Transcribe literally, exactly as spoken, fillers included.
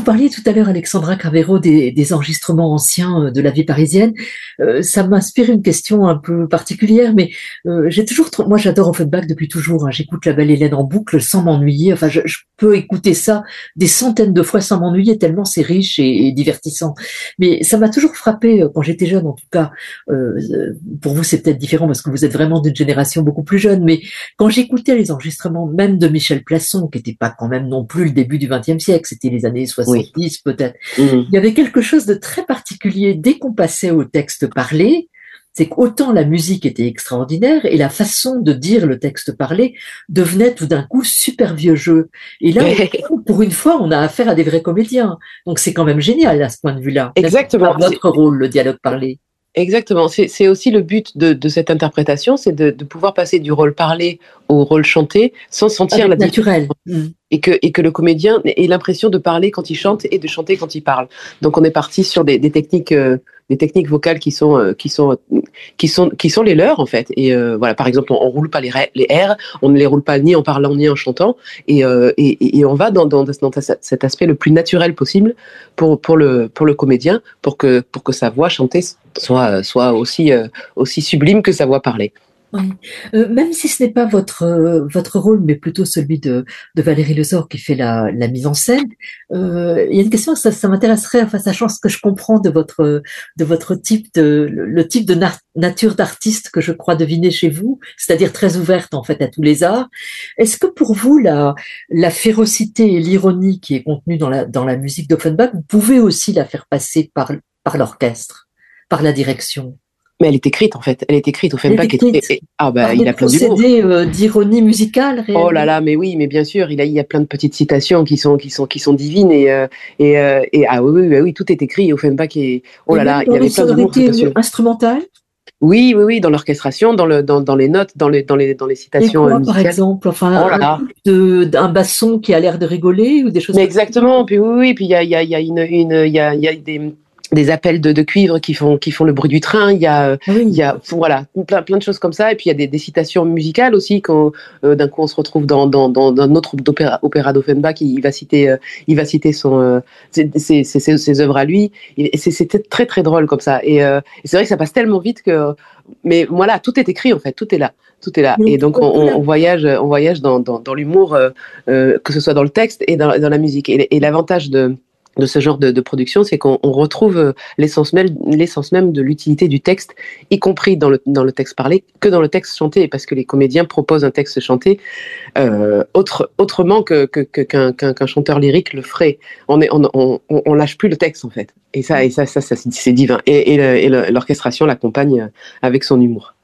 vous parliez tout à l'heure, Alexandra Cravero, des, des enregistrements anciens de la vie parisienne. Euh, ça m'inspire une question un peu particulière, mais euh, j'ai toujours, trop, moi j'adore Offenbach depuis toujours. Hein, j'écoute La Belle Hélène en boucle sans m'ennuyer. Enfin, je, je peux écouter ça des centaines de fois sans m'ennuyer tellement c'est riche et, et divertissant. Mais ça m'a toujours frappé quand j'étais jeune, en tout cas. Euh, pour vous, c'est peut-être différent parce que vous êtes vraiment d'une génération beaucoup plus jeune, mais quand j'écoutais les enregistrements même de Michel Plasson, qui n'était pas quand même non plus le début du vingtième siècle, c'était les années Oui. soixante-dix peut-être, Mmh. il y avait quelque chose de très particulier dès qu'on passait au texte parlé, c'est qu'autant la musique était extraordinaire et la façon de dire le texte parlé devenait tout d'un coup super vieux jeu. Et là, pour une fois, on a affaire à des vrais comédiens. Donc c'est quand même génial à ce point de vue-là. Même si c'est Exactement. pas votre rôle, le dialogue parlé. Exactement. C'est, c'est aussi le but de, de cette interprétation, c'est de, de pouvoir passer du rôle parlé au rôle chanté sans sentir Avec la différence. naturel. Mmh. Et que, et que le comédien ait l'impression de parler quand il chante et de chanter quand il parle. Donc on est parti sur des, des techniques, euh, des techniques vocales qui sont, euh, qui sont, qui sont, qui sont les leurs en fait. Et euh, voilà, par exemple, on, on roule pas les, les R, on ne les roule pas ni en parlant ni en chantant, et, euh, et, et on va dans, dans, dans cet aspect le plus naturel possible pour, pour le, pour le comédien, pour que, pour que sa voix chantée soit, soit aussi, euh, aussi sublime que sa voix parlée. Oui. Euh, même si ce n'est pas votre euh, votre rôle, mais plutôt celui de, de Valérie Lesor qui fait la, la mise en scène, euh, il y a une question, ça, ça m'intéresserait, enfin, sachant ce que je comprends de votre de votre type de le, le type de na- nature d'artiste que je crois deviner chez vous, c'est-à-dire très ouverte en fait à tous les arts. Est-ce que pour vous la la férocité et l'ironie qui est contenue dans la dans la musique d'Offenbach, vous pouvez aussi la faire passer par par l'orchestre, par la direction? Mais elle est écrite en fait, elle est écrite. Elle est Offenbach est, écrite est- est- ah bah par il des a plein d'humour. procédés euh, d'ironie musicale Oh là réellement. là, mais oui, mais bien sûr, il a, il y a plein de petites citations qui sont, qui sont, qui sont divines et, euh, et, euh, et ah oui, oui, oui, oui, tout est écrit. Offenbach et oh Et là même là, il dans y les avait plein d'humour sonorités tout dessus. instrumentales. Oui, oui, oui, dans l'orchestration, dans le, dans, dans les notes, dans les, dans les, dans les Et citations euh, quoi, par musicales. exemple? Enfin, Oh là un là. truc de, d'un basson qui a l'air de rigoler ou des choses Mais comme ça. exactement. Puis oui, oui, puis il y a, il y a, il y a une, une, il y a, il y a des des appels de, de cuivre qui font qui font le bruit du train. Il y a Ah il oui. y a voilà plein plein de choses comme ça. Et puis il y a des, des citations musicales aussi quand euh, d'un coup on se retrouve dans dans dans, dans notre opéra opéra d'Offenbach. Il, il va citer euh, il va citer son euh, ses, ses, ses, ses œuvres à lui. Et c'est, c'était très très drôle comme ça. Et, euh, et c'est vrai que ça passe tellement vite que mais voilà, tout est écrit en fait, tout est là, tout est là. Mais Et donc on, on peut on, la- on voyage on voyage dans dans, dans l'humour, euh, euh, que ce soit dans le texte et dans, dans la musique. Et, et l'avantage de de ce genre de, de production, c'est qu'on on retrouve l'essence même, l'essence même de l'utilité du texte, y compris dans le, dans le texte parlé, que dans le texte chanté, parce que les comédiens proposent un texte chanté euh, autre, autrement que, que, que, qu'un, qu'un, qu'un chanteur lyrique le ferait. On, est, on, on, on lâche plus le texte, en fait. Et ça, et ça, ça, ça c'est divin. Et, et, le, et le, l'orchestration l'accompagne avec son humour.